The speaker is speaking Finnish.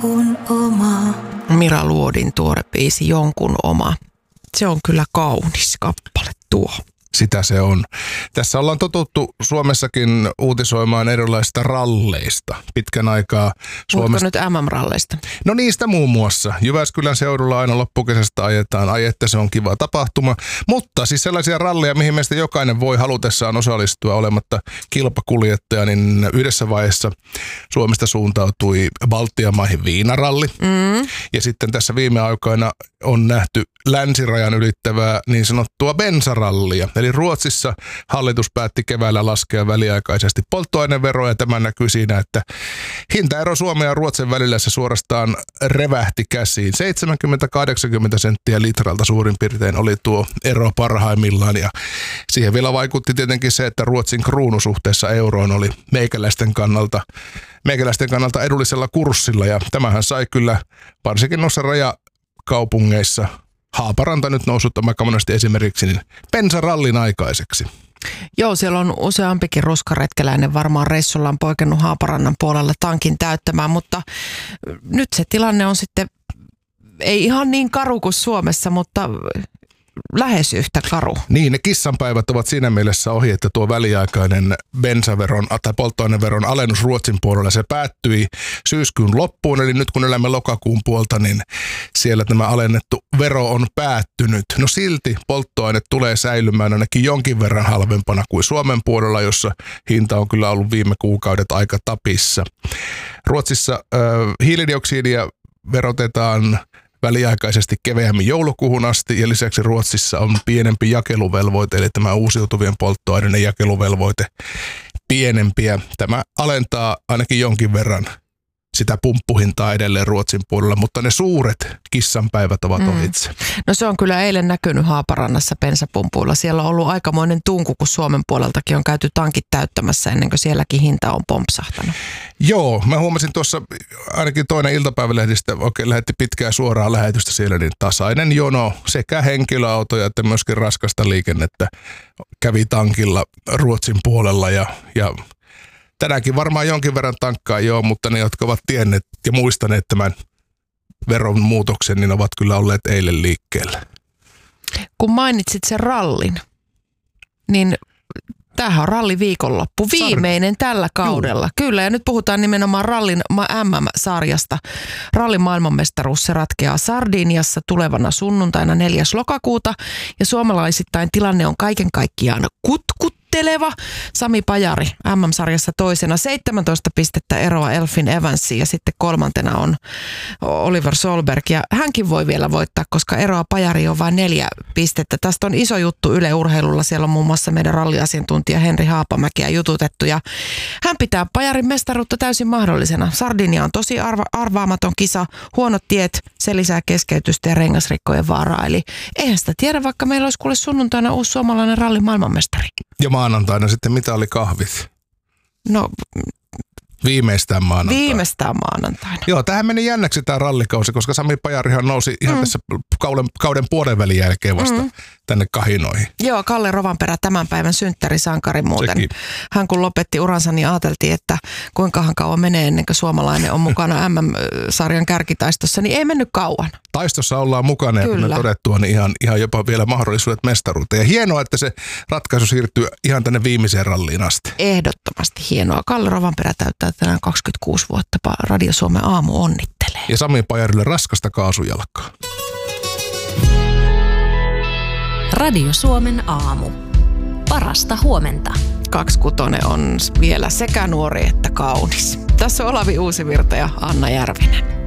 Jonkun oma. Mira Luodin tuore biisi Jonkun oma. Se on kyllä kaunis kappale tuo. Sitä se on. Tässä ollaan totuttu Suomessakin uutisoimaan erilaisista ralleista pitkän aikaa. Puhutko nyt MM-ralleista? No niistä muun muassa. Jyväskylän seudulla aina loppukesästä ajetaan. Että se on kiva tapahtuma. Mutta siis sellaisia ralleja, mihin meistä jokainen voi halutessaan osallistua olematta kilpakuljettaja, niin yhdessä vaiheessa Suomesta suuntautui Baltian maihin viinaralli. Ja sitten tässä viime aikoina on nähty länsirajan ylittävää niin sanottua bensarallia. Eli Ruotsissa hallitus päätti keväällä laskea väliaikaisesti polttoaineveroa ja tämä näkyy siinä, että hintaero Suomen ja Ruotsin välillä se suorastaan revähti käsiin. 70-80 senttiä litralta suurin piirtein oli tuo ero parhaimmillaan ja siihen vielä vaikutti tietenkin se, että Ruotsin kruunu suhteessa euroon oli meikäläisten kannalta edullisella kurssilla ja tämähän sai kyllä varsinkin noissa rajakaupungeissa Haaparanta nyt noussut aika monesti esimerkiksi niin bensarallin aikaiseksi. Joo, siellä on useampikin ruskaretkeläinen varmaan reissullaan poikennut Haaparannan puolelle tankin täyttämään, mutta nyt se tilanne on sitten ei ihan niin karu kuin Suomessa, mutta lähes yhtä karu. Niin, ne kissanpäivät ovat siinä mielessä ohi, että tuo väliaikainen bensaveron tai polttoaineveron alennus Ruotsin puolella, se päättyi syyskuun loppuun, eli nyt kun elämme lokakuun puolta, niin siellä tämä alennettu vero on päättynyt. No silti polttoaine tulee säilymään ainakin jonkin verran halvempana kuin Suomen puolella, jossa hinta on kyllä ollut viime kuukaudet aika tapissa. Ruotsissa hiilidioksidia verotetaan väliaikaisesti keveämmin joulukuuhun asti ja lisäksi Ruotsissa on pienempi jakeluvelvoite, eli tämä uusiutuvien polttoaineiden jakeluvelvoite pienempiä. Tämä alentaa ainakin jonkin verran sitä pumppuhintaa edelleen Ruotsin puolella, mutta ne suuret kissanpäivät ovat ohitse. No se on kyllä eilen näkynyt Haaparannassa bensapumpuilla. Siellä on ollut aikamoinen tunku, kun Suomen puoleltakin on käyty tankit täyttämässä ennen kuin sielläkin hinta on pompsahtanut. Joo, mä huomasin tuossa ainakin toinen iltapäivälehdistä oikein lähetti pitkää suoraa lähetystä siellä, niin tasainen jono sekä henkilöautoja että myöskin raskasta liikennettä kävi tankilla Ruotsin puolella ja tänäänkin varmaan jonkin verran tankkaa joo, mutta ne, jotka ovat tienneet ja muistaneet tämän veron muutoksen, niin ovat kyllä olleet eilen liikkeellä. Kun mainitsit sen rallin, niin tämähän on ralliviikonloppu, viimeinen tällä kaudella. Kyllä, ja nyt puhutaan nimenomaan rallin MM-sarjasta. Rallin maailmanmestaruus, se ratkeaa Sardiniassa tulevana sunnuntaina 4. lokakuuta, ja suomalaisittain tilanne on kaiken kaikkiaan kutkutteleva. Sami Pajari MM-sarjassa toisena, 17 pistettä eroa Elfyn Evansiin ja sitten kolmantena on Oliver Solberg. Ja hänkin voi vielä voittaa, koska eroa Pajari on vain 4 pistettä. Tästä on iso juttu Yle Urheilulla. Siellä on muun muassa meidän ralliasiantuntija Henri Haapamäkeä jututettu. Ja hän pitää Pajarin mestaruutta täysin mahdollisena. Sardinia on tosi arvaamaton kisa, huonot tiet, se lisää keskeytystä ja rengasrikkojen vaaraa. Eli eihän sitä tiedä, vaikka meillä olisi kuule sunnuntaina uusi suomalainen rallin maailmanmestari. Ja maanantaina sitten mitallikahvit? No viimeistään maanantaina. Joo, tähän meni jännäksi tämä rallikausi, koska Sami Pajarihan nousi ihan tässä kauden puolen välin jälkeen vasta tänne kahinoihin. Joo, Kalle Rovanperä tämän päivän synttärisankari muuten. Sekin. Hän kun lopetti uransa, niin ajateltiin, että kuinkahan kauan menee ennen kuin suomalainen on mukana MM-sarjan kärkitaistossa, niin ei mennyt kauan. Taistossa ollaan mukana ja kun todettua, niin ihan jopa vielä mahdollisuudet mestaruuteen. Ja hienoa, että se ratkaisu siirtyy ihan tänne viimeiseen ralliin asti. Ehdottomasti hienoa. Kalle Rovanperä täyttää tänään 26 vuotta. Radio Suomen aamu onnittelee. Ja Sami Pajarille raskasta kaasujalkaa. Radio Suomen aamu. Parasta huomenta. 26 on vielä sekä nuori että kaunis. Tässä on Olavi Uusivirta ja Anna Järvinen.